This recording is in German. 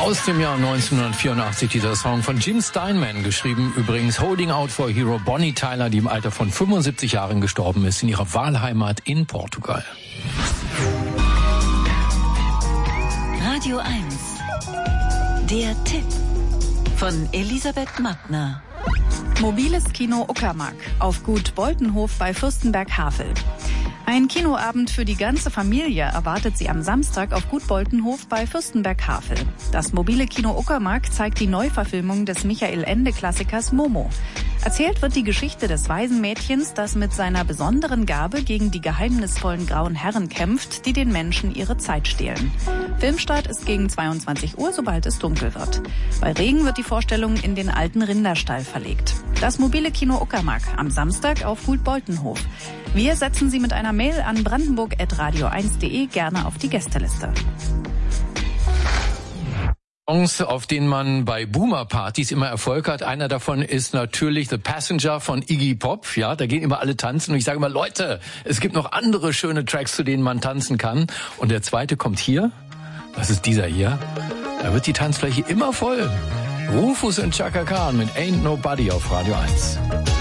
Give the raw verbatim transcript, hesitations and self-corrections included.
Aus dem Jahr neunzehnhundertvierundachtzig dieser Song von Jim Steinman, geschrieben übrigens Holding Out for a Hero. Bonnie Tyler, die im Alter von fünfundsiebzig Jahren gestorben ist, in ihrer Wahlheimat in Portugal. Radio eins. Der Tipp von Elisabeth Mattner. Mobiles Kino Uckermark auf Gut Boltenhof bei Fürstenberg-Havel. Ein Kinoabend für die ganze Familie erwartet Sie am Samstag auf Gut Boltenhof bei Fürstenberg-Havel. Das mobile Kino Uckermark zeigt die Neuverfilmung des Michael-Ende-Klassikers Momo. Erzählt wird die Geschichte des Waisenmädchens, das mit seiner besonderen Gabe gegen die geheimnisvollen grauen Herren kämpft, die den Menschen ihre Zeit stehlen. Filmstart ist gegen zweiundzwanzig Uhr, sobald es dunkel wird. Bei Regen wird die Vorstellung in den alten Rinderstall verlegt. Das mobile Kino Uckermark am Samstag auf Gut Boltenhof. Wir setzen Sie mit einer Mail an brandenburg at radio eins punkt de gerne auf die Gästeliste. Songs, auf denen man bei Boomer-Partys immer Erfolg hat. Einer davon ist natürlich The Passenger von Iggy Pop. Ja, da gehen immer alle tanzen. Und ich sage immer, Leute, es gibt noch andere schöne Tracks, zu denen man tanzen kann. Und der zweite kommt hier. Das ist dieser hier. Da wird die Tanzfläche immer voll. Rufus und Chaka Khan mit Ain't Nobody auf Radio eins.